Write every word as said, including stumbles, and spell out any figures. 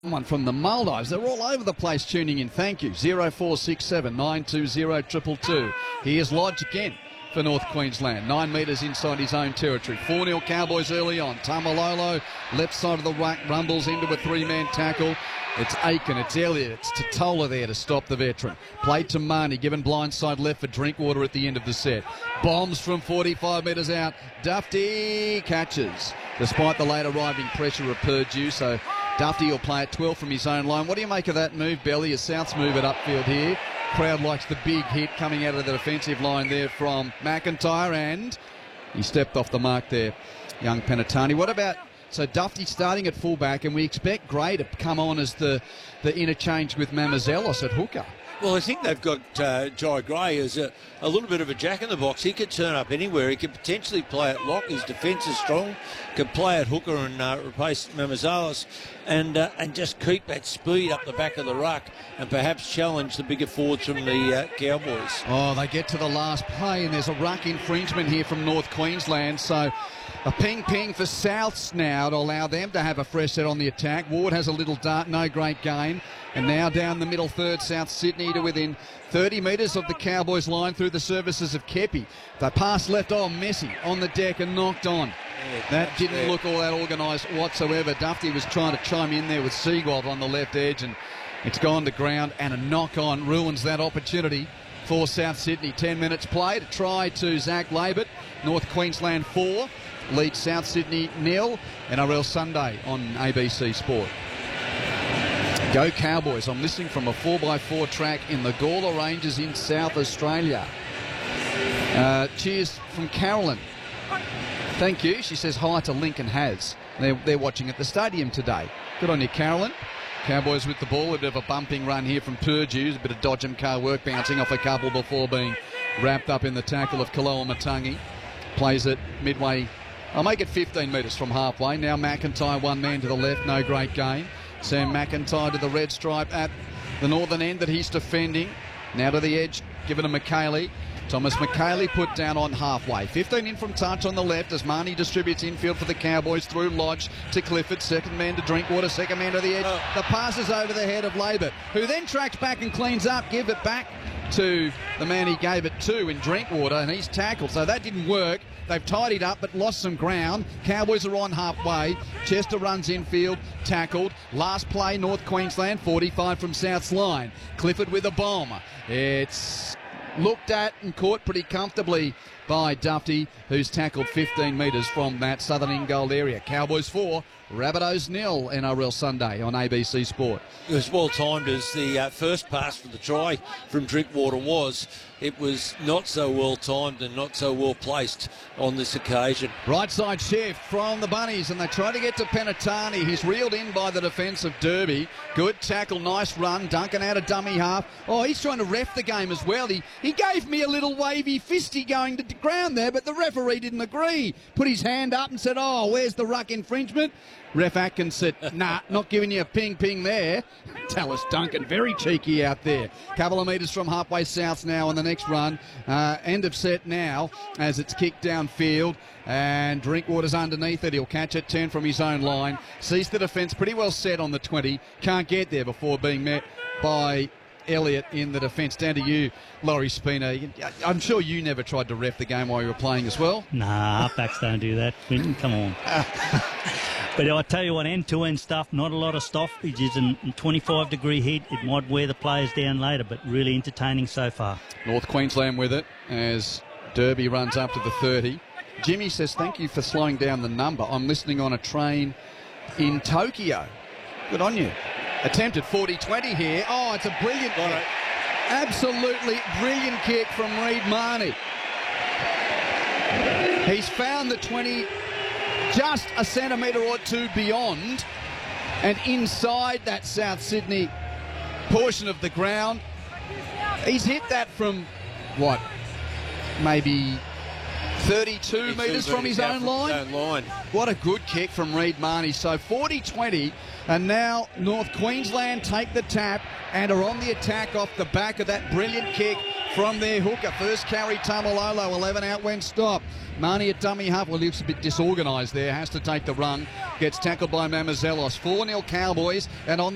One from the Maldives. They're all over the place tuning in. Thank you. zero four six seven nine two zero two two two. Here's Lodge again for North Queensland. Nine metres inside his own territory. four nil Cowboys early on. Tamalolo, left side of the ruck, rumbles into a three-man tackle. It's Aiken, it's Elliott, it's Totola there to stop the veteran. Played to Marnie, given blindside left for Drinkwater at the end of the set. Bombs from forty-five metres out. Dufty catches, despite the late arriving pressure of Purdue, so Dufty will play at twelve from his own line. What do you make of that move, Belly, as Souths move it upfield here? Crowd likes the big hit coming out of the defensive line there from McIntyre, and he stepped off the mark there, young Penatani. What about, so Dufty starting at fullback, and we expect Gray to come on as the, the interchange with Mamazelos at hooker. Well, I think they've got uh, Jai Gray as a, a little bit of a jack-in-the-box. He could turn up anywhere. He could potentially play at lock. His defence is strong. Could play at hooker and uh, replace Mamazelos and uh, and just keep that speed up the back of the ruck and perhaps challenge the bigger forwards from the uh, Cowboys. Oh, they get to the last play, and there's a ruck infringement here from North Queensland, so a ping-ping for Souths now to allow them to have a fresh set on the attack. Ward has a little dart, no great gain. And now down the middle third, South Sydney to within thirty metres of the Cowboys line through the services of Kepi. They pass left, oh, Messi on the deck and knocked on. Yeah, that didn't there. look all that organised whatsoever. Dufty was trying to chime in there with Seagold on the left edge, and it's gone to ground, and a knock-on ruins that opportunity for South Sydney. Ten minutes play to try to Zach Labert. North Queensland four, leads South Sydney nil. N R L Sunday on A B C Sport. Go Cowboys. I'm listening from a four by four track in the Gawler Ranges in South Australia. Uh, cheers from Carolyn. Thank you. She says hi to Lincoln Has. They're, they're watching at the stadium today. Good on you, Carolyn. Cowboys with the ball. A bit of a bumping run here from Purdue. A bit of dodge and car work, bouncing off a couple before being wrapped up in the tackle of Kaloa Matangi. Plays it midway. I'll make it fifteen metres from halfway. Now McIntyre, one man to the left. No great gain. Sam McIntyre to the red stripe at the northern end that he's defending. Now to the edge, given to McKaylee. Thomas McKaylee put down on halfway. fifteen in from touch on the left as Marnie distributes infield for the Cowboys through Lodge to Clifford. Second man to Drinkwater, second man to the edge. Oh. The pass is over the head of Labert, who then tracks back and cleans up, give it back to the man he gave it to in Drinkwater, and he's tackled. So that didn't work. They've tidied up but lost some ground. Cowboys are on halfway. Chester runs infield, tackled. Last play, North Queensland, forty-five from South's line. Clifford with a bomb. It's looked at and caught pretty comfortably by Dufty, who's tackled fifteen metres from that southern in-goal area. Cowboys four, Rabbitohs nil, N R L Sunday on A B C Sport. It was well timed as the uh, first pass for the try from Drinkwater was. It was not so well timed and not so well placed on this occasion. Right side shift from the Bunnies, and they try to get to Penatani. He's reeled in by the defence of Derby. Good tackle, nice run. Duncan out of dummy half. Oh, he's trying to ref the game as well. He, he gave me a little wavy fisty going to the ground there, but the referee didn't agree. Put his hand up and said, oh, where's the ruck infringement? Ref Atkins said, nah, not giving you a ping-ping there. Tallis Duncan, very cheeky out there. Couple of metres from halfway south now on the next run. Uh, end of set now as it's kicked downfield. And Drinkwater's underneath it. He'll catch it, turn from his own line. Sees the defence pretty well set on the twenty. Can't get there before being met by Elliott in the defence. Down to you, Laurie Spina. I'm sure you never tried to ref the game while you were playing as well. Nah, halfbacks don't do that. Come on. But I tell you what, end-to-end stuff, not a lot of stoppages in twenty-five degree heat. It might wear the players down later, but really entertaining so far. North Queensland with it as Derby runs up to the thirty. Jimmy says, thank you for slowing down the number. I'm listening on a train in Tokyo. Good on you. Attempted forty twenty here. Oh, it's a brilliant kick. Absolutely brilliant kick from Reed Marnie. He's found the twenty just a centimetre or two beyond and inside that South Sydney portion of the ground. He's hit that from, what, maybe thirty-two metres from his own line? Own line. What a good kick from Reed Marnie. So forty twenty, and now North Queensland take the tap and are on the attack off the back of that brilliant kick from their hooker. First carry, Tamalolo, eleven out when stopped. Marnie at dummy half, well, looks a bit disorganised there, has to take the run, gets tackled by Mamazelos. four nil Cowboys, and on